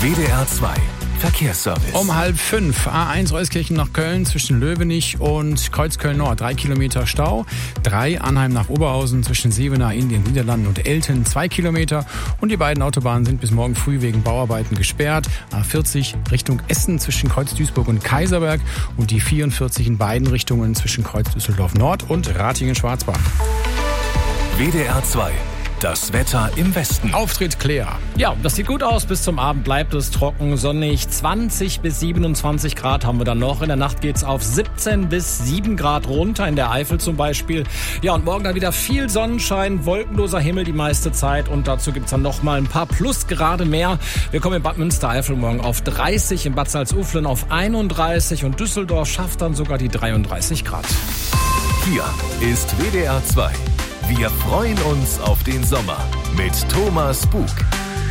WDR 2 Verkehrsservice. Um 4:30 A1 Euskirchen nach Köln zwischen Löwenich und Kreuzköln Nord 3 Kilometer Stau. 3 Arnheim nach Oberhausen zwischen Sevenaer in den Niederlanden und Elten 2 Kilometer. Und die beiden Autobahnen sind bis morgen früh wegen Bauarbeiten gesperrt. A40 Richtung Essen zwischen Kreuz Duisburg und Kaiserberg und die 44 in beiden Richtungen zwischen Kreuz Düsseldorf Nord und Ratingen-Schwarzbach. WDR 2. Das Wetter im Westen. Auftritt Claire. Ja, das sieht gut aus. Bis zum Abend bleibt es trocken, sonnig. 20 bis 27 Grad haben wir dann noch. In der Nacht geht's auf 17 bis 7 Grad runter, in der Eifel zum Beispiel. Ja, und morgen dann wieder viel Sonnenschein, wolkenloser Himmel die meiste Zeit. Und dazu gibt's dann noch mal ein paar Plusgrade mehr. Wir kommen in Bad Münstereifel morgen auf 30, in Bad Salzuflen auf 31 und Düsseldorf schafft dann sogar die 33 Grad. Hier ist WDR 2. Wir freuen uns auf den Sommer mit Thomas Bug.